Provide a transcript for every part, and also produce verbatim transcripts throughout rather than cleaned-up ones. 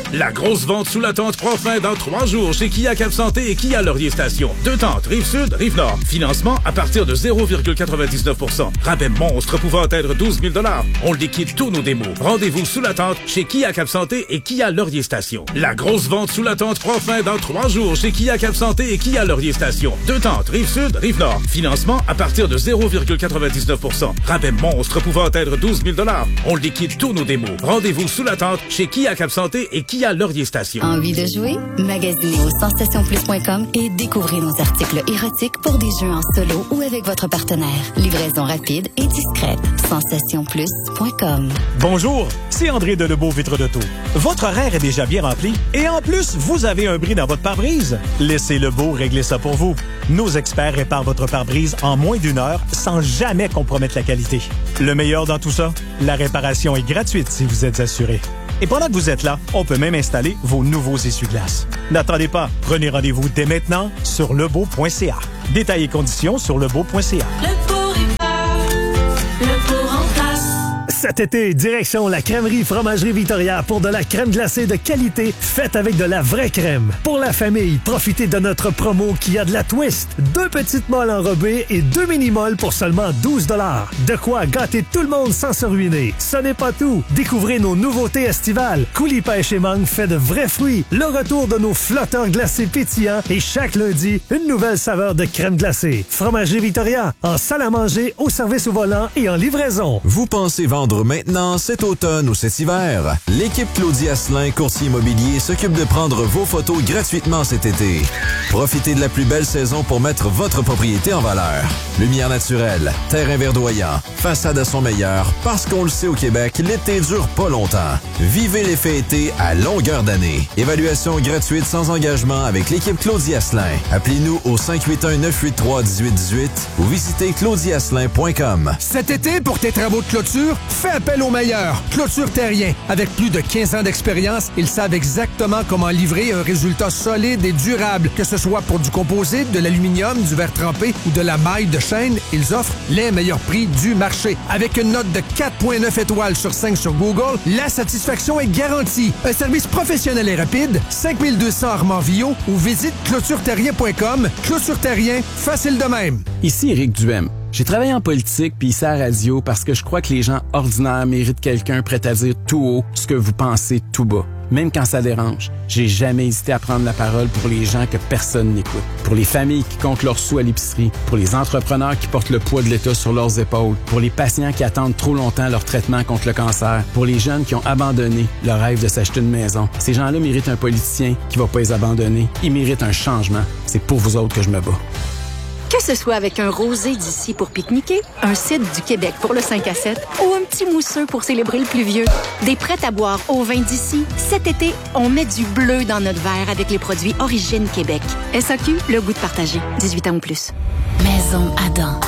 La grosse vente sous la tente prend fin dans trois jours chez Kia Cap-Santé et Kia Laurier Station. Deux tentes, Rive-Sud, Rive-Nord. Financement à partir de zéro virgule quatre-vingt-dix-neuf pour cent. Rabais monstre pouvant atteindre douze mille dollars. On liquide tous nos démos. Rendez-vous sous la tente chez Kia Cap-Santé et Kia Laurier Station. La grosse vente sous la tente prend fin dans trois jours chez Kia Cap-Santé et Kia Laurier Station. Deux tentes, Rive-Sud, Rive-Nord. Financement à partir de zéro virgule quatre-vingt-dix-neuf pour cent. Rabais monstre pouvant atteindre douze mille dollars. On liquide tous nos démos. Rendez-vous sous la tente chez Kia Cap-Santé et Kia Laurier Station. Envie de jouer? Magasinez au sensation plus point com et découvrez nos articles érotiques pour des jeux en solo ou avec votre partenaire. Livraison rapide et discrète. sensation plus point com. Bonjour, c'est André de Lebeau Vitre d'Auto. Votre horaire est déjà bien rempli et en plus, vous avez un bris dans votre pare-brise. Laissez Lebeau régler ça pour vous. Nos experts réparent votre pare-brise en moins d'une heure sans jamais compromettre la qualité. Le meilleur dans tout ça? La réparation est gratuite si vous êtes assuré. Et pendant que vous êtes là, on peut même installer vos nouveaux essuie-glaces. N'attendez pas, prenez rendez-vous dès maintenant sur lebeau point c a. Détails et conditions sur lebeau point c a. Lebeau répare, Lebeau remplace. Cet été, direction la crèmerie Fromagerie Victoria pour de la crème glacée de qualité faite avec de la vraie crème. Pour la famille, profitez de notre promo qui a de la twist. Deux petites molles enrobées et deux mini-molles pour seulement douze dollars. De quoi gâter tout le monde sans se ruiner. Ce n'est pas tout. Découvrez nos nouveautés estivales. Coulis pêche et mangue fait de vrais fruits. Le retour de nos flotteurs glacés pétillants et chaque lundi, une nouvelle saveur de crème glacée. Fromagerie Victoria, en salle à manger, au service au volant et en livraison. Vous pensez vendre maintenant, cet automne ou cet hiver? L'équipe Claudie Asselin, courtier immobilier, s'occupe de prendre vos photos gratuitement cet été. Profitez de la plus belle saison pour mettre votre propriété en valeur. Lumière naturelle, terrain verdoyant, façade à son meilleur, parce qu'on le sait au Québec, l'été dure pas longtemps. Vivez l'effet été à longueur d'année. Évaluation gratuite sans engagement avec l'équipe Claudie Asselin. Appelez-nous au cinq huit un, neuf huit trois, un huit un huit ou visitez claudie asselin point com. Cet été, pour tes travaux de clôture, fais appel aux meilleurs. Clôture Terrien. Avec plus de quinze ans d'expérience, ils savent exactement comment livrer un résultat solide et durable. Que ce soit pour du composite, de l'aluminium, du verre trempé ou de la maille de chaîne, ils offrent les meilleurs prix du marché. Avec une note de quatre virgule neuf étoiles sur cinq sur Google, la satisfaction est garantie. Un service professionnel et rapide, cinq mille deux cents Armand-Villot ou visite clôture terrien point com. Clôture Terrien, facile de même. Ici Éric Duhem. J'ai travaillé en politique puis ici à la radio parce que je crois que les gens ordinaires méritent quelqu'un prêt à dire tout haut ce que vous pensez tout bas. Même quand ça dérange, j'ai jamais hésité à prendre la parole pour les gens que personne n'écoute. Pour les familles qui comptent leurs sous à l'épicerie, pour les entrepreneurs qui portent le poids de l'État sur leurs épaules, pour les patients qui attendent trop longtemps leur traitement contre le cancer, pour les jeunes qui ont abandonné le rêve de s'acheter une maison. Ces gens-là méritent un politicien qui va pas les abandonner. Ils méritent un changement. C'est pour vous autres que je me bats. Que ce soit avec un rosé d'ici pour pique-niquer, un cidre du Québec pour le cinq à sept ou un petit mousseux pour célébrer le pluvieux, des prêts à boire au vin d'ici, cet été, on met du bleu dans notre verre avec les produits Origine Québec. S A Q, le goût de partager. dix-huit ans ou plus. Maison Adam.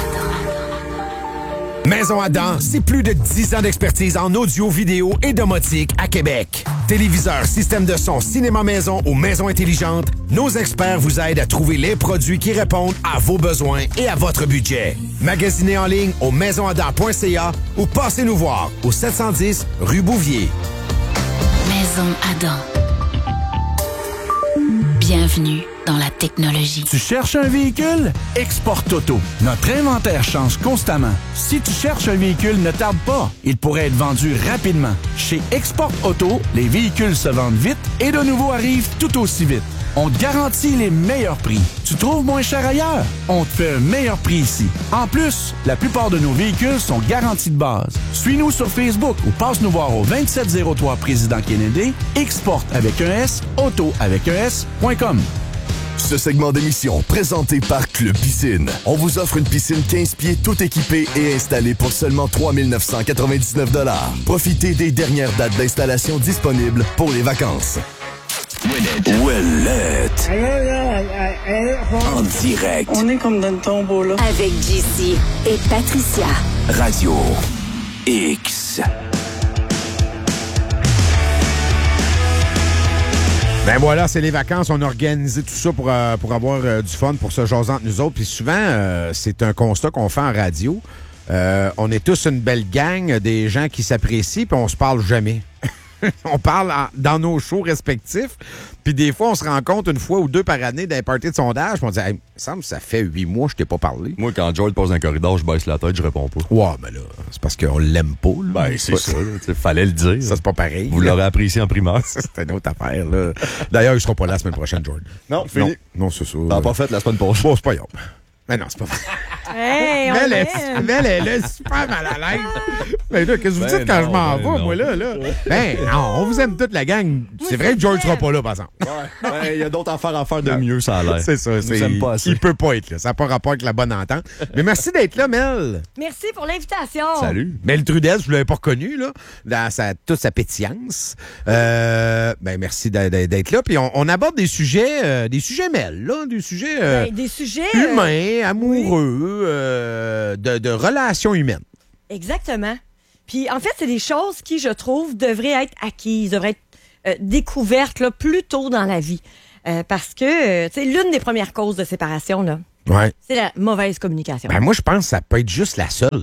Maison Adam, c'est plus de dix ans d'expertise en audio, vidéo et domotique à Québec. Téléviseurs, système de son, cinéma maison ou maison intelligente, nos experts vous aident à trouver les produits qui répondent à vos besoins et à votre budget. Magasinez en ligne au maison adam point c a ou passez nous voir au sept cent dix rue Bouvier. Maison Adam. Bienvenue dans la technologie. Tu cherches un véhicule? Export Auto. Notre inventaire change constamment. Si tu cherches un véhicule, ne tarde pas. Il pourrait être vendu rapidement. Chez Export Auto, les véhicules se vendent vite et de nouveaux arrivent tout aussi vite. On te garantit les meilleurs prix. Tu trouves moins cher ailleurs? On te fait un meilleur prix ici. En plus, la plupart de nos véhicules sont garantis de base. Suis-nous sur Facebook ou passe nous voir au vingt-sept zéro trois Président Kennedy, Export avec un S, Auto avec un S point com. Ce segment d'émission, présenté par Club Piscine. On vous offre une piscine quinze pieds tout équipée et installée pour seulement trois mille neuf cent quatre-vingt-dix-neuf dollars. Profitez des dernières dates d'installation disponibles pour les vacances. Ouellette. En direct. On est comme dans le tombeau, là. Avec J C et Patricia. Radio X. Ben voilà, c'est les vacances. On a organisé tout ça pour, euh, pour avoir euh, du fun, pour se jaser entre nous autres. Puis souvent, euh, c'est un constat qu'on fait en radio. Euh, on est tous une belle gang, des gens qui s'apprécient, puis on se parle jamais. on parle en- dans nos shows respectifs. Puis des fois, on se rencontre une fois ou deux par année dans les parties de sondage. Puis on dit, hey, il me semble que ça fait huit mois que je t'ai pas parlé. Moi, quand George pose un corridor, je baisse la tête, je réponds pas. Ouais, mais là, c'est parce qu'on l'aime pas. Là. Ben, c'est ça. Il fallait le dire. Ça, c'est pas pareil. Vous l'aurez apprécié en primaire. C'est une autre affaire. Là. D'ailleurs, ils seront pas là la semaine prochaine, George. Non, fini. Non, non c'est ça. T'as pas fait la semaine prochaine. Bon, c'est pas grave. Mais non, c'est pas vrai. Hey, on Mais elle est, l'aime. mais elle est- elle est super mal à l'aise. Mais là, qu'est-ce que vous Ben dites quand non, je m'en ben vais, non. moi, là? là? Ben non, on vous aime toute la gang. C'est vrai que George sera pas là, par exemple. Ouais. Il y a d'autres affaires à faire de mieux, ça a l'air. C'est ça. Nous c'est- aime pas assez. Il peut pas être là. Ça n'a pas rapport avec la bonne entente. Mais merci d'être là, Mel. Merci pour l'invitation. Salut. Mel Trudel, je ne l'avais pas reconnu, là, dans sa, toute sa pétillance. Euh, ben, merci d'a- d'a- d'être là. Puis on, on aborde des sujets, euh, des sujets Mel, là, des sujets euh, Ben, des sujets. euh, humains, amoureux, euh, de, de relations humaines. Exactement. Puis en fait, c'est des choses qui, je trouve, devraient être acquises, devraient être euh, découvertes là, plus tôt dans la vie. Euh, parce que, euh, tu sais, l'une des premières causes de séparation, là, Ouais. c'est la mauvaise communication. Ben, moi, je pense que ça peut être juste la seule.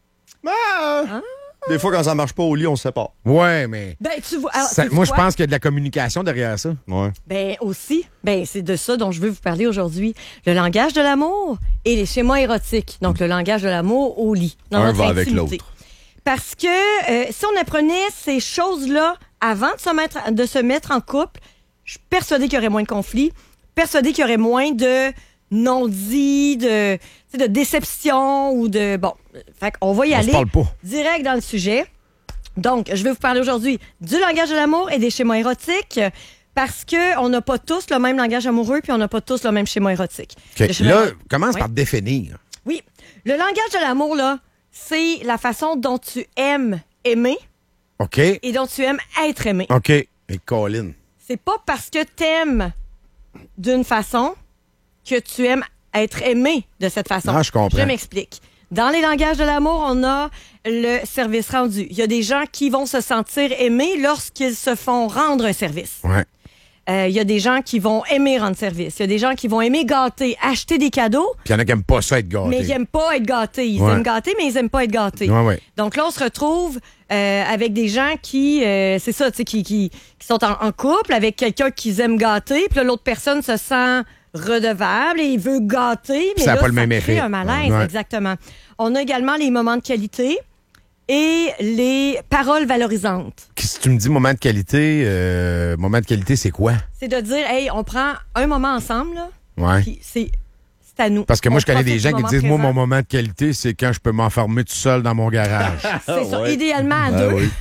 Ah! Des fois, quand ça marche pas au lit, on se sépare. Ouais, mais. Ben, tu vois. alors, ça- sais-tu moi, je quoi? pense qu'il y a de la communication derrière ça. Ouais. Ben aussi, ben c'est de ça dont je veux vous parler aujourd'hui. Le langage de l'amour et les schémas érotiques. Donc le langage de l'amour au lit. Dans Un notre va avec intimité. l'autre. Parce que euh, si on apprenait ces choses-là avant de se mettre de se mettre en couple, je suis persuadée qu'il y aurait moins de conflits, persuadée qu'il y aurait moins de non-dits, de, tu sais, de déception ou de bon. Fait qu'on va y On se aller parle pas. direct dans le sujet. Donc, je vais vous parler aujourd'hui du langage de l'amour et des schémas érotiques parce qu'on n'a pas tous le même langage amoureux puis on n'a pas tous le même schéma érotique. OK. Le schéma Là, éro- commence Oui. par définir. Oui. Le langage de l'amour, là, c'est la façon dont tu aimes aimer OK. et dont tu aimes être aimé. OK. Et Colin. C'est pas parce que t'aimes d'une façon que tu aimes être aimé de cette façon. Ah, je comprends. Je m'explique. Dans les langages de l'amour, on a le service rendu. Il y a des gens qui vont se sentir aimés lorsqu'ils se font rendre un service. Ouais. Euh, Il y a des gens qui vont aimer rendre service. Il y a des gens qui vont aimer gâter, acheter des cadeaux, Puis il y en a qui n'aiment pas ça être gâtés. mais ils n'aiment pas être gâtés. Ils Ouais. aiment gâter, mais ils n'aiment pas être gâtés. Ouais, ouais. Donc là, on se retrouve euh, avec des gens qui, euh, c'est ça, tu sais, qui, qui, qui sont en, en couple avec quelqu'un qu'ils aiment gâter, puis là, l'autre personne se sent redevable et il veut gâter, mais Ça a là, pas le même crée effet. un malaise, Ouais. exactement. On a également les moments de qualité et les paroles valorisantes. Si tu me dis moment de qualité, euh, moment de qualité, c'est quoi? C'est de dire, hey, on prend un moment ensemble, là, Ouais. puis c'est c'est à nous. Parce que moi, On je connais profite des gens du qui moment disent, moi, présent. mon moment de qualité, c'est quand je peux m'enfermer tout seul dans mon garage. C'est ça, Ouais. idéalement à Ah deux. oui.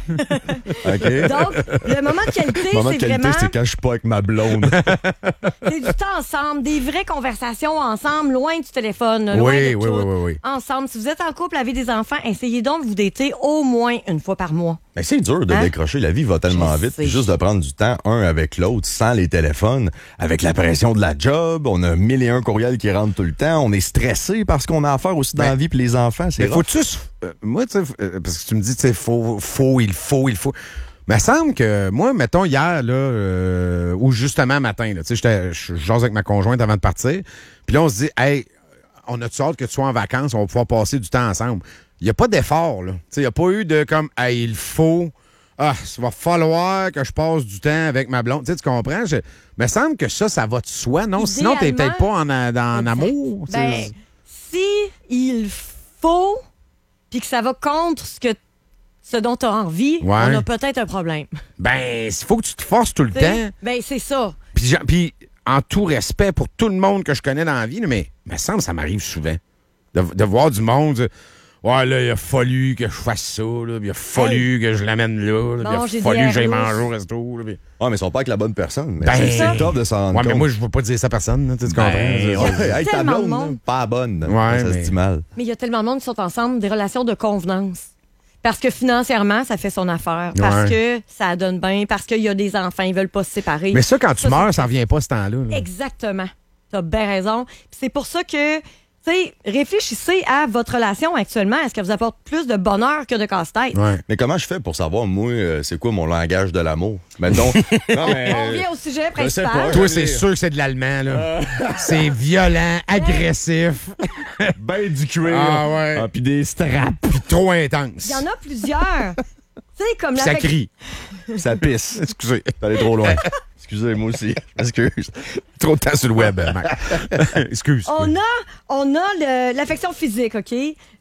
OK. Donc, le moment de qualité, Moment de c'est qualité, vraiment... c'est quand je suis pas avec ma blonde. C'est du temps ensemble, des vraies conversations ensemble, loin du téléphone, loin Oui, de oui, tout. oui, oui, oui. Ensemble. Si vous êtes en couple, avez des enfants, essayez donc de vous dater au moins une fois par mois. Mais c'est dur de Hein? décrocher. La vie va tellement Je vite. sais. Puis juste de prendre du temps, un avec l'autre, sans les téléphones, avec la pression de la job. On a mille et un courriels qui rentrent tout le temps. On est stressé parce qu'on a affaire aussi dans Ben, la vie puis les enfants. C'est Mais rough. faut-tu... se- euh, moi, tu sais, euh, parce que tu me dis, tu sais, faut, faut, il faut, il faut. Mais il semble que, moi, mettons, hier, là, euh, ou justement matin, là, tu sais, j'étais- je jase avec ma conjointe avant de partir, puis là, on se dit, hey, on a-tu hâte que tu sois en vacances, on va pouvoir passer du temps ensemble. Il n'y a pas d'effort, là. Tu sais, il n'y a pas eu de comme, hey, il faut... Ah, il va falloir que je passe du temps avec ma blonde. Tu sais, tu comprends? Je... Mais il semble que ça, ça va de soi, non? Sinon, t'es peut-être pas en, a- dans, en amour. tu sais. Ben, si il faut, puis que ça va contre ce que ce dont tu as envie, Ouais. on a peut-être un problème. Ben, il faut que tu te forces tout le Tu sais? temps. Ben, c'est ça. Puis, j'en- puis, en tout respect pour tout le monde que je connais dans la vie, là, mais il me semble que ça m'arrive souvent. De, de voir du monde dire, ouais, là, il a fallu que je fasse ça, là, puis il a fallu que je l'amène là, là, Bon, puis j'ai il a fallu des que j'aille airs manger au louches. resto. Là, puis- Ouais, mais ils sont pas avec la bonne personne. Mais Ben, c'est- c'est ça. c'est top de s'en rendre Ouais, mais compte. moi, je ne veux pas dire ça à personne, là, tu sais, tu comprends? Ben, C'est- ouais, c'est- hey, ta Tellement de blonde, monde. là, pas bonne. Ouais, ça mais- se dit mal. Mais il y a tellement de monde qui sont ensemble, des relations de convenance. Parce que financièrement, ça fait son affaire. Parce Ouais. que ça donne bien. Parce qu'il y a des enfants, ils veulent pas se séparer. Mais ça, quand tu Ça, meurs, ça revient pas ce temps-là. là. Exactement. T'as bien raison. Puis c'est pour ça que, tu sais, réfléchissez à votre relation actuellement. Est-ce qu'elle vous apporte plus de bonheur que de casse-tête? Ouais. Mais comment je fais pour savoir, moi, euh, c'est quoi mon langage de l'amour? Mettons. Non, mais, On revient au sujet je sais principal. pas. Toi, c'est sûr que c'est de l'allemand, là. C'est violent, agressif, ben du cuir. Ah ouais. Ah, puis des straps. puis trop intense. Il y en a plusieurs. Tu sais, comme Ça l'affec- crie. Ça pisse. Excusez, t'es allé trop loin. Excusez, moi aussi. Excuse. Trop de temps sur le web, Mac. Excuse. On a, on a le- l'affection physique, OK?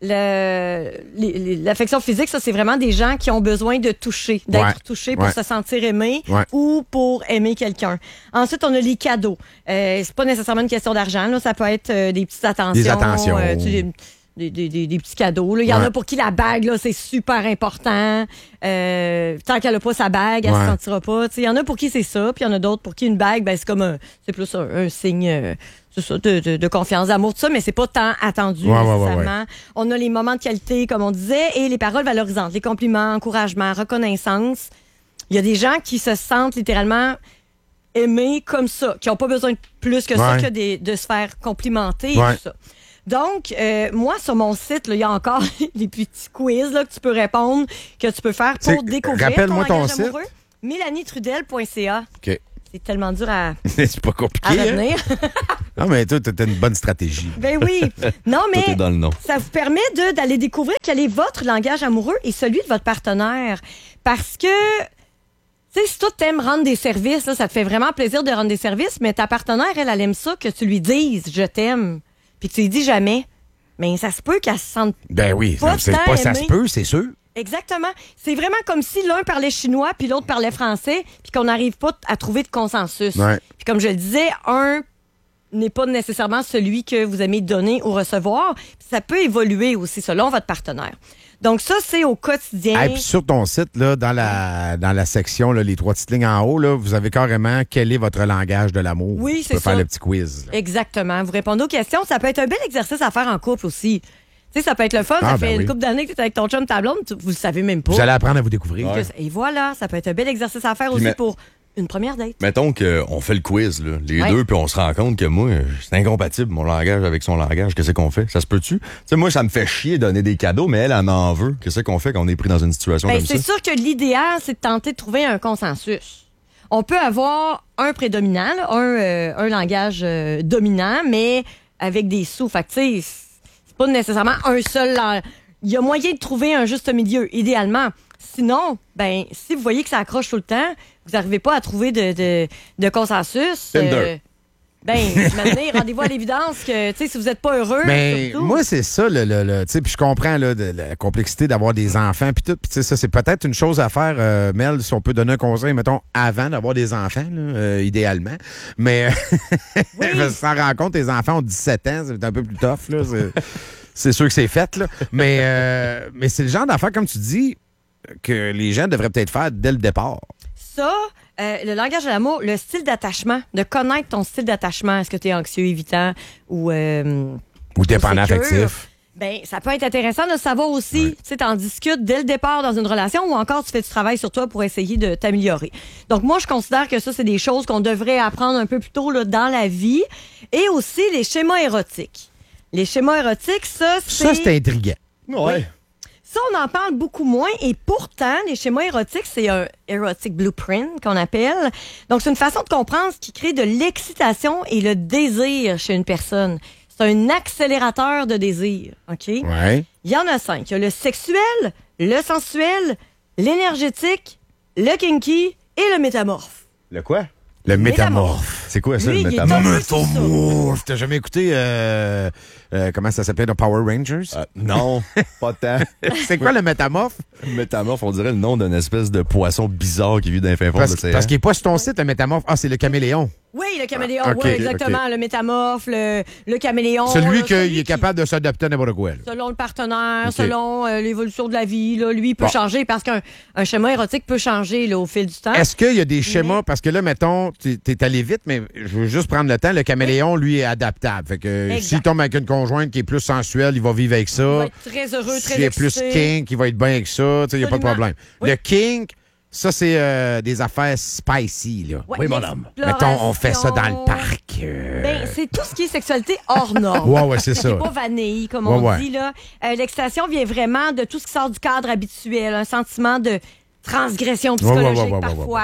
Le- les- les- l'affection physique, ça, c'est vraiment des gens qui ont besoin de toucher, d'être Ouais. touchés pour Ouais. se sentir aimé Ouais. ou pour aimer quelqu'un. Ensuite, on a les cadeaux. Euh, c'est pas nécessairement une question d'argent, là. Ça peut être euh, des petites attentions. Des attentions. euh, tu sais, des, des- des- des petits cadeaux. là. Il y en Ouais. a pour qui la bague, là, c'est super important. Euh, tant qu'elle n'a pas sa bague, elle ne Ouais. se sentira pas. Tu sais, il y en a pour qui c'est ça, puis il y en a d'autres pour qui une bague, ben, c'est comme un, c'est plus un, un signe euh, c'est ça, de, de, de confiance, d'amour, tout ça, mais c'est pas tant attendu Ouais, ouais, ouais, nécessairement. On a les moments de qualité, comme on disait, et les paroles valorisantes, les compliments, encouragement, reconnaissance. Il y a des gens qui se sentent littéralement aimés comme ça, qui n'ont pas besoin de plus que ça Ouais. que des- de se faire complimenter et Ouais. tout ça. Donc, euh, moi, sur mon site, là, il y a encore les petits quiz là, que tu peux répondre, que tu peux faire pour C'est- découvrir rappelle-moi ton langage site. amoureux. mélanie trudel point c a. OK. C'est tellement dur à, C'est pas compliqué. à hein? retenir. Non, mais toi, t'as une bonne stratégie. Ben oui. Non, mais Tout est dans le nom. ça vous permet de- d'aller découvrir quel est votre langage amoureux et celui de votre partenaire. Parce que, tu sais, si toi, t'aimes rendre des services, là, ça te fait vraiment plaisir de rendre des services, mais ta partenaire, elle, elle aime ça que tu lui dises « je t'aime », puis que tu lui dis jamais. Mais ça se peut qu'elle se sente Ben oui, pas c'est tant pas ça se aimée. peut, c'est sûr. Exactement. C'est vraiment comme si l'un parlait chinois puis l'autre parlait français puis qu'on n'arrive pas à trouver de consensus. Ouais. Puis comme je le disais, un n'est pas nécessairement celui que vous aimez donner ou recevoir. Puis ça peut évoluer aussi selon votre partenaire. Donc ça, c'est au quotidien. Et puis sur ton site, là, dans la dans la section, là, les trois petites lignes en haut, là, vous avez carrément quel est votre langage de l'amour. Oui, Tu c'est peux faire ça. le petit quiz. là. Exactement. Vous répondez aux questions. Ça peut être un bel exercice à faire en couple aussi. Tu sais, ça peut être le fun. Ah, ça ben fait oui. une couple d'années que tu es avec ton chum, ta blonde, tu- vous le savez même pas. Vous allez apprendre à vous découvrir. Que- Et voilà, ça peut être un bel exercice à faire Puis aussi mais- pour une première date. Mettons qu'on fait le quiz, là, les Ouais. deux, puis on se rend compte que moi, c'est incompatible, mon langage avec son langage. Qu'est-ce qu'on fait? Ça se peut-tu? Tu sais, moi, ça me fait chier de donner des cadeaux, mais elle, elle en veut. Qu'est-ce qu'on fait quand on est pris dans une situation Ben, comme ça? c'est sûr que l'idéal, c'est de tenter de trouver un consensus. On peut avoir un prédominant, là, un, euh, un langage euh, dominant, mais avec des sous. Fait que, tu sais, c'est pas nécessairement un seul. lang- Il y a moyen de trouver un juste milieu, idéalement. Sinon, ben, si vous voyez que ça accroche tout le temps, vous n'arrivez pas à trouver de, de, de consensus. Tinder. ben, maintenant, rendez-vous à l'évidence que, tu sais, si vous n'êtes pas heureux, Mais surtout- moi, c'est ça, le, le, le- tu sais, puis je comprends là, de, la complexité d'avoir des enfants, puis tout. Puis tu sais, ça, c'est peut-être une chose à faire, euh, Mel, si on peut donner un conseil, mettons, avant d'avoir des enfants, là, euh, idéalement. Mais parce que sans rencontre, tes enfants ont dix-sept ans, c'est un peu plus tough, là. C'est, c'est sûr que c'est fait, là. Mais, euh, mais c'est le genre d'affaires, comme tu dis, que les gens devraient peut-être faire dès le départ. Ça, euh, le langage de l'amour, le style d'attachement, de connaître ton style d'attachement. Est-ce que tu es anxieux, évitant ou... euh, Ou dépendant sécure? affectif. Ben, ça peut être intéressant de savoir aussi. Tu sais, t'en discutes dès le départ dans une relation ou encore tu fais du travail sur toi pour essayer de t'améliorer. Donc, moi, je considère que ça, c'est des choses qu'on devrait apprendre un peu plus tôt là, dans la vie. Et aussi les schémas érotiques. Les schémas érotiques, ça, c'est... Ça, c'est intriguant. Ouais. Ça, on en parle beaucoup moins et pourtant, les schémas érotiques, c'est un erotic blueprint qu'on appelle. Donc, c'est une façon de comprendre ce qui crée de l'excitation et le désir chez une personne. C'est un accélérateur de désir, OK? Ouais. Il y en a cinq. Il y a le sexuel, le sensuel, l'énergétique, le kinky et le métamorphe. Le quoi? Le métamorphe. C'est quoi ça, Lui, le il est métamorphe? un peu Métamorphe. T'as jamais écouté, euh, euh, comment ça s'appelait, dans Power Rangers? Euh, non, pas tant. C'est quoi le métamorphe? Le métamorphe, on dirait le nom d'une espèce de poisson bizarre qui vit dans les fins fonds de Parce, l'océan. parce qu'il n'est pas sur ton site, le métamorphe. Ah, c'est le caméléon. Oui, le caméléon, Ah, ok, oui, ok, exactement. ok. Le métamorphe, le, le caméléon. Celui là, qu'il celui est capable de s'adapter à n'importe quoi. là. Selon le partenaire, Ok. selon euh, l'évolution de la vie, là, lui, il peut Bon. changer parce qu'un un schéma érotique peut changer là, au fil du temps. Est-ce qu'il y a des schémas? Parce que là, mettons, tu es allé vite, mais je veux juste prendre le temps. Le caméléon, lui, est adaptable. Fait que Exact. s'il tombe avec une conjointe qui est plus sensuelle, il va vivre avec ça. Il va être très heureux, très S'il est plus excité. kink, il va être bien avec ça. Il n'y a pas de Absolument. problème. Oui. Le kink, ça, c'est euh, des affaires spicy. Là. Ouais, Oui, mon homme. Mettons, on fait ça dans le l'exploration. parc. euh, Ben, c'est tout ce qui est sexualité hors norme. Ouais, ouais, c'est ça. pas vanille, comme Ouais, on ouais. dit. là. Euh, L'excitation vient vraiment de tout ce qui sort du cadre habituel. Un sentiment de transgression Ouais, ouais, psychologique ouais, ouais, ouais, parfois.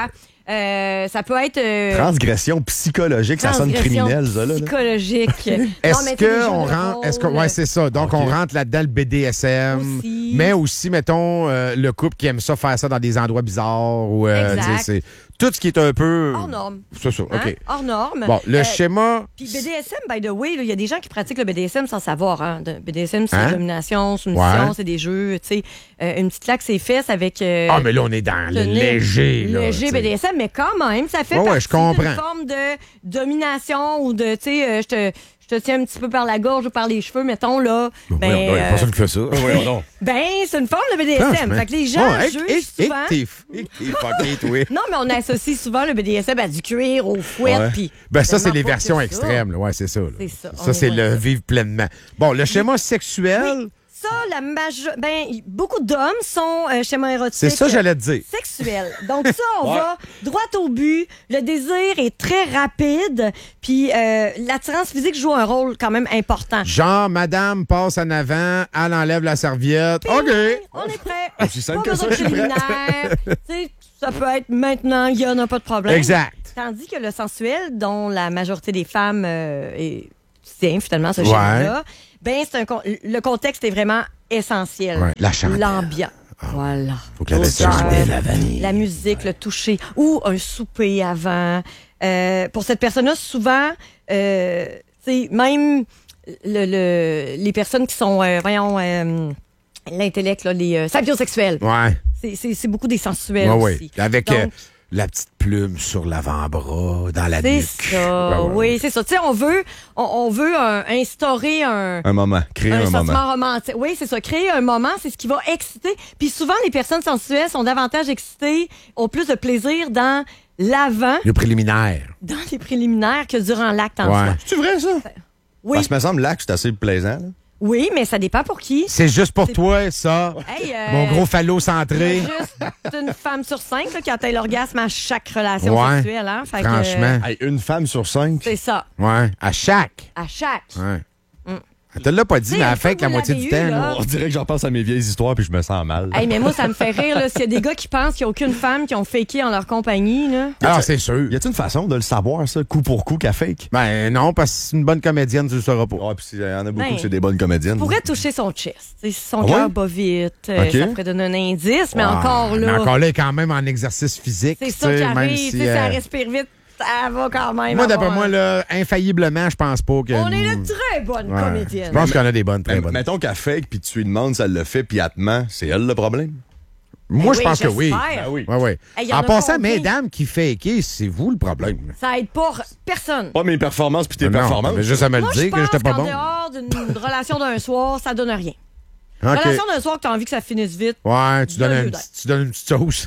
Euh, ça peut être... euh, Transgression psychologique, ça sonne transgression criminel, ça, là. là. psychologique. Est-ce qu'on rentre... Est-ce que, ouais, c'est ça. Donc, Okay. on rentre là-dedans le B D S M, Aussi. mais aussi, mettons, euh, le couple qui aime ça, faire ça dans des endroits bizarres. Ou, euh, Exact. tu sais, c'est tout ce qui est un peu... Hors norme. C'est ça, Hein? OK. Hors norme. Bon, le Euh, schéma... Puis B D S M, by the way, il y a des gens qui pratiquent le B D S M sans savoir. Hein. De- B D S M, c'est Hein? domination, soumission, Ouais. c'est des jeux. Tu sais, euh, une petite claque, c'est fesses avec. euh, Ah, mais là, on est dans le tenir- léger, là. Léger tu sais. B D S M, mais quand même, ça fait Ouais, ouais, partie je comprends. d'une forme de domination ou de, tu sais, euh, je te. Je te tiens un petit peu par la gorge ou par les cheveux, mettons, là. Ben, Voyons donc, il y a euh, personne qui fait ça. Voyons donc. ben, c'est une forme de B D S M. Franchement. Fait que les gens Oh, hey, jugent hey, hey, souvent. t'es f- t'es fucké, toi. Non, mais on associe souvent le B D S M à du cuir, au fouet, Ouais. puis. Ben, ça, c'est tellement les pas que versions ça. extrêmes. Là. Ouais, c'est ça. là. C'est ça, on Ça, est c'est loin de le ça. vivre pleinement. Bon, le schéma sexuel, Ça, la majo- ben, y- beaucoup d'hommes sont euh, schéma érotique. c'est ça, j'allais te dire. Sexuel. Donc ça, on Ouais. va droit au but. Le désir est très rapide. Puis euh, l'attirance physique joue un rôle quand même important. Genre, madame passe en avant, elle enlève la serviette. OK. On est prêt. Aussi simple Pas que ça, besoin je de suis prêt. préliminaire. Tu sais, ça peut être maintenant, il y en a pas de problème. Exact. Tandis que le sensuel, dont la majorité des femmes euh, est, tient finalement ce Ouais. schéma-là, ben c'est un con- le contexte est vraiment essentiel. Ouais, la chandelle. L'ambiance. Voilà. Faut que la L'odeur, chandelle, la vanille. la musique, le toucher. Ou un souper avant. Euh, pour cette personne-là, souvent, euh, tu sais, même le, le- les personnes qui sont, euh, voyons, euh, l'intellect, là, les euh, sapiosexuels. Ouais. C'est- C'est c'est beaucoup des sensuels Ouais, ouais. aussi. Avec Donc, euh, la petite plume sur l'avant-bras, dans la c'est nuque. ça. Ouais, ouais, ouais. Oui, c'est ça. Tu sais, on veut, on, on veut un- instaurer un, Un moment. Créer un, un moment. sentiment romantique. Oui, c'est ça. Créer un moment, c'est ce qui va exciter. Puis souvent, les personnes sensuelles sont davantage excitées, ont plus de plaisir dans l'avant, Le préliminaire. dans les préliminaires que durant l'acte en Ouais. soi. C'est vrai, ça? Oui, Parce que me semble là que c'est assez plaisant. là. oui, mais ça dépend pour qui. C'est juste pour toi, ça. Hey, euh, Mon gros phallo il y centré. a juste une femme sur cinq là, qui atteint l'orgasme à chaque relation Ouais. sexuelle. Hein? Fait que, Franchement. Hey, une femme sur cinq. c'est ça. Ouais. À chaque. À chaque. Ouais. Mm. Elle te l'a pas dit, T'sais, mais à la une fin, fois que la que vous moitié du l'avez temps. eu, là. là, On dirait que j'en pense à mes vieilles histoires puis je me sens mal. Hey, mais moi, ça me fait rire. là, S'il y a des gars qui pensent qu'il n'y a aucune femme qui ont faké en leur compagnie, là. Ah, c'est sûr. Y a-t-il une façon de le savoir, ça, coup pour coup, qu'elle fake? Ben non, parce que c'est une bonne comédienne, tu le sauras pas. Ouais, puis il y en a beaucoup Ben, que c'est des bonnes comédiennes. Tu pourrais toucher son chest. T'sais, si son Ah cœur ouais? bat vite, euh, Ok. ça pourrait donner un indice, mais Ouais, encore Mais là, encore là, elle est quand même en exercice physique. c'est tu ça sais, qui même arrive. si, T'sais, Ça euh, respire vite, ça va quand même. Moi, d'après avoir moi, un- là, infailliblement, je pense pas que. On est nous- de très bonnes Ouais. comédiennes. Je pense qu'on a des bonnes, très Ben, bonnes. mettons qu'elle fake puis tu lui demandes si elle le fait puis elle te ment, c'est elle le problème? Moi, Ben je pense oui, que oui. j'espère. Ben oui. Ouais, ouais. Hey, y en En a passant, combien? mesdames qui fake, c'est vous le problème. Ça aide pas personne. Pas mes performances puis tes Non, performances. mais juste à me le Moi, je dire que pense j'étais pas qu'en bon. dehors d'une relation d'un soir, ça donne rien. OK. Relation d'un soir que tu as envie que ça finisse vite. Ouais, tu donnes, D'un un lieu petit- tu donnes une petite sauce.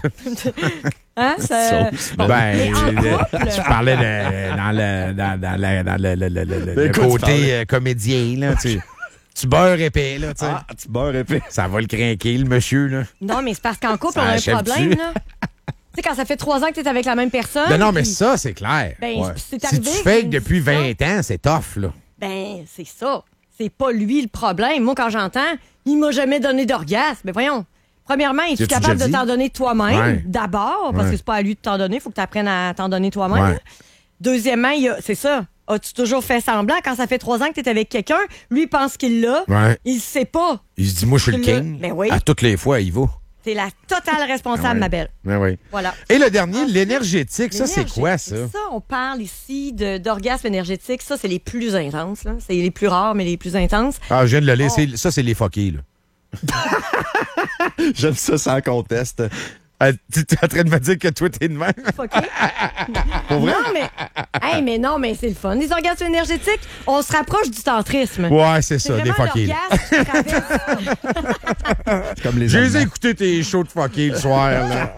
Hein? Ça... ben, Mais en le- couple- tu parlais de- dans le, dans, dans le, dans le, le- le- le- le De quoi tu côté parlais? euh, comédien, là, tu, tu beurres épais, là, tu sais. Ah, tu beurres épais. Ça va le craquer, le monsieur, là. Non, mais c'est parce qu'en couple, Ça on a un achève-tu? problème, là. Tu sais, quand ça fait trois ans que tu es avec la même personne. Ben non, mais puis- ça, c'est clair. Ben, Ouais. c'est Si arrivé tu que fakes une depuis discussion- vingt ans, c'est tough, là. Ben, c'est ça. C'est pas lui le problème. Moi, quand j'entends, il m'a jamais donné d'orgasme. Mais voyons. Premièrement, es-tu L'as-tu capable déjà de dit? t'en donner toi-même? Ouais. D'abord, parce Ouais. que c'est pas à lui de t'en donner. Il faut que tu apprennes à t'en donner toi-même. Ouais. Deuxièmement, il y a- c'est ça. As-tu toujours fait semblant quand ça fait trois ans que tu es avec quelqu'un? Lui, il pense qu'il l'a. Ouais. Il sait pas. Il se dit, moi, je suis le Tu l'as. king. Ben oui. À toutes les fois, il va. C'est la totale responsable, Ah ouais. ma belle. Ben oui. Voilà. Et le dernier, l'énergétique, ça, c'est L'énergie. quoi, ça? Ça, on parle ici de- d'orgasme énergétique. Ça, c'est les plus intenses. là. C'est les plus rares, mais les plus intenses. Ah, je viens de le lire. Oh. c'est- Ça, c'est les fuckés, là. J'aime ça sans conteste. Ah, tu es en train de me dire que toi, t'es de même? OK? Non, mais... Hey, mais non, mais c'est le fun. Les orgasmes énergétiques, on se rapproche du tantrisme. Ouais, c'est ça, C'est des vraiment fuckés. là. l'orgasme qui traverse- C'est comme les J'ai Allemands. écouté tes shows de fuckés le soir, là.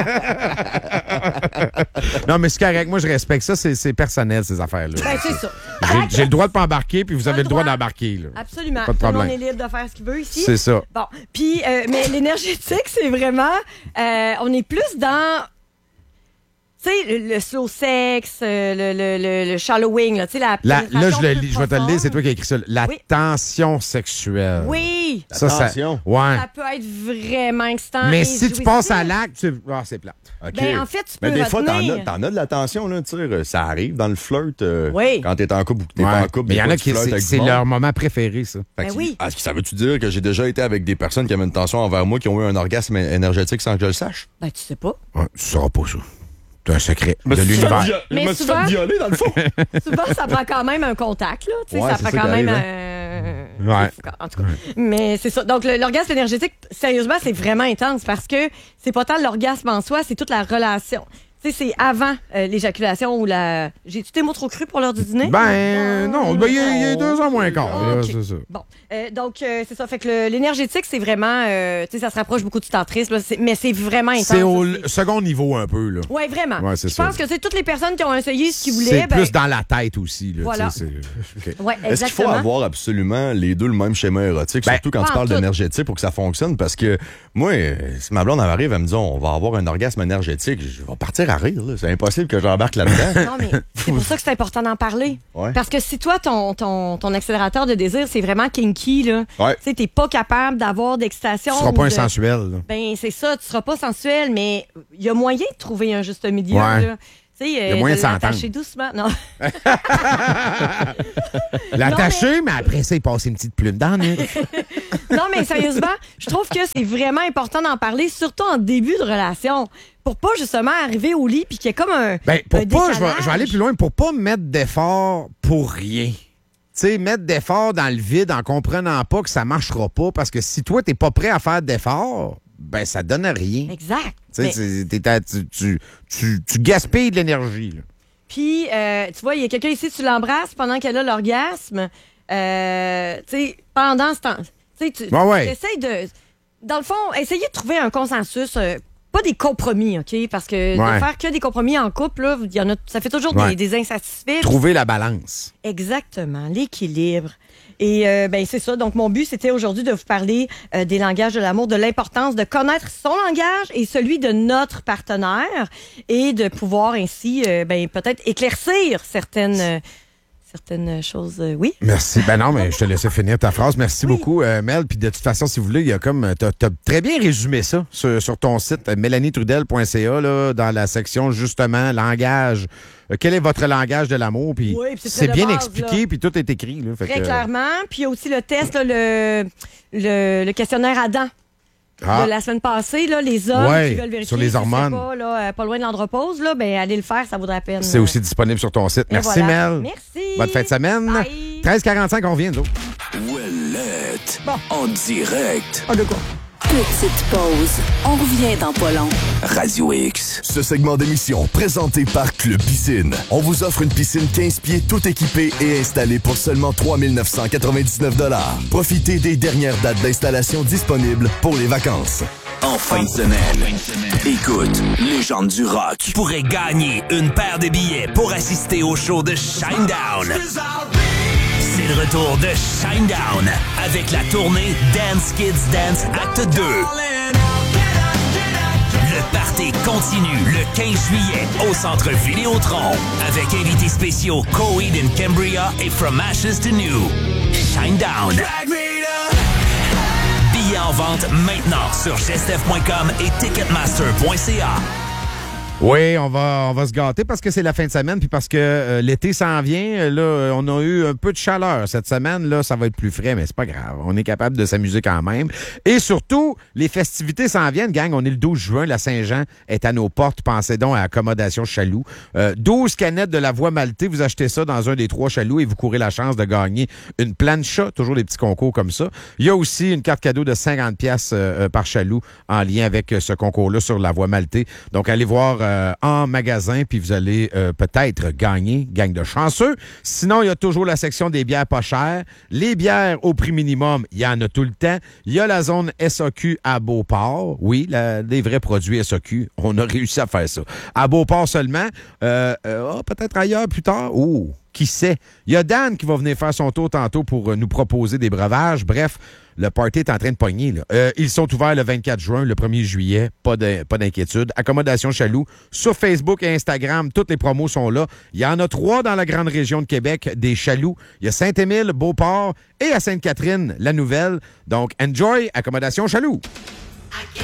Non, mais c'est correct. Moi, je respecte ça. C'est c'est personnel, ces affaires-là. Ben, c'est ça. J'ai- J'ai le droit de pas embarquer, puis vous avez le droit d'embarquer, là. Absolument. Pas de Tout le monde problème. est libre de faire ce qu'il veut ici. C'est ça. Bon, puis, euh, mais l'énergétique, c'est vraiment... euh, on est plus dans... Tu sais, sais, le, le slow sex, euh, le, le, le, le shallowing, là, tu sais, la La, là, je, le, plus je vais te le profonde. lire, c'est toi qui as écrit ça. La Oui. tension sexuelle. Oui! Ça, ça, ouais. Ça peut être vraiment excitant. Mais et si tu jouissif. passes à l'acte, tu... ah, c'est plate. OK. Ben, en fait, tu Mais peux des fois, t'en retenir. as, t'en as de la tension, là, tu sais, ça arrive dans le flirt. euh, Oui. Quand t'es en couple ou que t'es Ouais. pas en couple. Mais il y des en fois, a tu qui, flirtes c'est, avec c'est du leur monde. moment préféré, ça. Fait que Ben oui. Ah, ça veut-tu dire que j'ai déjà été avec des personnes qui avaient une tension envers moi qui ont eu un orgasme énergétique sans que je le sache? Ben, tu sais pas. Ouais, tu sauras pas ça. C'est un secret Mais de tu l'univers. fais via- Mais Je me suis souvent- fait violer, dans le fond. Souvent, ça prend quand même un contact, là. Tu sais, Ouais, ça c'est prend ça quand qui même arrive, un... Ouais. En tout cas. Mais c'est ça. Donc, le- l'orgasme énergétique, sérieusement, c'est vraiment intense parce que c'est pas tant l'orgasme en soi, c'est toute la relation. Tu sais, c'est avant euh, l'éjaculation ou la... J'ai-tu des mots trop crus pour l'heure du dîner? Ben, euh, non, ben, il y, a- il y a deux ans moins quart, là, Ok. c'est ça. Bon, euh, donc euh, c'est ça. Fait que le- l'énergétique, c'est vraiment, euh, tu sais, ça se rapproche beaucoup du tantrisme, là, c'est- mais c'est vraiment intense. C'est au l- second niveau un peu, là. Oui, vraiment. Ouais, c'est Je ça. pense que c'est toutes les personnes qui ont essayé ce qu'ils voulaient. C'est ben, plus dans la tête aussi, là. Voilà. tu sais, c'est- OK. Ouais, Est-ce qu'il faut exactement. avoir absolument les deux le même schéma érotique, Ben, surtout quand pas tu en parles tout. d'énergétique pour que ça fonctionne? Parce que moi, euh, si ma blonde elle arrive, elle me dit on va avoir un orgasme énergétique, je vais partir à rire. là. C'est impossible que j'embarque là-dedans. Non, mais c'est pour ça que c'est important d'en parler. Ouais. Parce que si toi, ton, ton, ton accélérateur de désir, c'est vraiment kinky, là, Ouais. tu sais, t'es pas capable d'avoir d'excitation. Tu seras ou pas de- insensuel, là. Ben, c'est ça, tu seras pas sensuel, mais il y a moyen de trouver un juste milieu, Ouais. là. Tu sais, Y a euh, moyen de de s'entendre. l'attacher doucement. Non. L'attacher, mais... après ça, il passe une petite plume dans le nez. Non, mais sérieusement, je trouve que c'est vraiment important d'en parler, surtout en début de relation, pour pas justement arriver au lit puis qu'il y ait comme un. Ben, pour un pas, je vais, décalage. je vais aller plus loin, pour pas mettre d'effort pour rien. Tu sais, mettre d'effort dans le vide en comprenant pas que ça marchera pas, parce que si toi, t'es pas prêt à faire d'effort, ben, ça donne rien. Exact. Tu sais, Mais- c'est- t'es à- tu, tu, tu, tu gaspilles de l'énergie, là. Puis, euh, tu vois, il y a quelqu'un ici, tu l'embrasses pendant qu'elle a l'orgasme. Euh, tu sais, pendant ce temps. Tu sais, tu Ouais, ouais. essayes de. Dans le fond, essayez de trouver un consensus. euh, pas des compromis, OK? Parce que Ouais. de faire que des compromis en couple, là, il y en a, ça fait toujours Ouais. des, des insatisfaits. Trouver la balance. Exactement, l'équilibre. Et euh, ben c'est ça. Donc mon but c'était aujourd'hui de vous parler euh, des langages de l'amour, de l'importance de connaître son langage et celui de notre partenaire et de pouvoir ainsi euh, ben peut-être éclaircir certaines euh, certaines choses. euh, oui. Merci. Ben non, mais je te laissais finir ta phrase. Merci beaucoup, euh, Mel. Puis de toute façon, si vous voulez, il y a comme. T'as, t'as très bien résumé ça sur, sur ton site mélanie trudel point c a, là, dans la section justement langage. Euh, quel est votre langage de l'amour? Puis Oui, puis c'est c'est très de bien base, expliqué, là. puis tout est écrit. Là, fait Très que- clairement. Puis il y a aussi le test, là, le, le le questionnaire Adam. Ah. De la semaine passée, là, les hommes Ouais, qui veulent vérifier sur les si c'est hormones. pas, là, euh, pas loin de l'andropause, là, ben allez le faire, ça vaudrait la peine. C'est aussi disponible sur ton site. Et Merci, voilà. Mel. Merci. Bonne fin de semaine. Bye. treize quarante-cinq, on vient, nous autres. Ouellette. En direct. Ah, de quoi? Petite pause. On revient dans pas long. Radio X. Ce segment d'émission, présenté par Club Piscine. On vous offre une piscine quinze pieds, tout équipée et installée pour seulement trois mille neuf cent quatre-vingt-dix-neuf dollars. Profitez des dernières dates d'installation disponibles pour les vacances. En fin de semaine. Écoute, légende du rock. Tu pourrais gagner une paire de billets pour assister au show de Shinedown. C'est le retour de Shinedown avec la tournée Dance Kids Dance Acte deux. Le party continue le quinze juillet au centre Vidéotron avec invités spéciaux Coheed and Cambria et From Ashes to New. Shinedown. Billets en vente maintenant sur gestef point com et ticketmaster point c a. Oui, on va, on va se gâter parce que c'est la fin de semaine puis parce que euh, l'été s'en vient. Là, euh, on a eu un peu de chaleur cette semaine. Là, ça va être plus frais, mais c'est pas grave. On est capable de s'amuser quand même. Et surtout, les festivités s'en viennent, gang. On est le douze juin. La Saint-Jean est à nos portes. Pensez donc à Accommodation Chaloux. Euh, douze canettes de la voie maltée. Vous achetez ça dans un des trois chaloux et vous courez la chance de gagner une plancha. Toujours des petits concours comme ça. Il y a aussi une carte cadeau de cinquante piastres euh, par chaloux en lien avec euh, ce concours-là sur la voie maltée. Donc, allez voir euh, en magasin, puis vous allez euh, peut-être gagner, gang de chanceux. Sinon, il y a toujours la section des bières pas chères. Les bières au prix minimum, il y en a tout le temps. Il y a la zone S A Q à Beauport. Oui, la, les vrais produits S A Q. On a réussi à faire ça. À Beauport seulement. Euh, euh, oh, peut-être ailleurs plus tard. Ouh, Qui sait? Il y a Dan qui va venir faire son tour tantôt pour euh, nous proposer des breuvages. Bref, le party est en train de pogner. Là. Euh, ils sont ouverts le vingt-quatre juin, le premier juillet. Pas, de, pas d'inquiétude. Accommodation Chaloux. Sur Facebook et Instagram, toutes les promos sont là. Il y en a trois dans la grande région de Québec, des Chaloux. Il y a Saint-Émile, Beauport et à Sainte-Catherine, la Nouvelle. Donc, enjoy Accommodation Chaloux.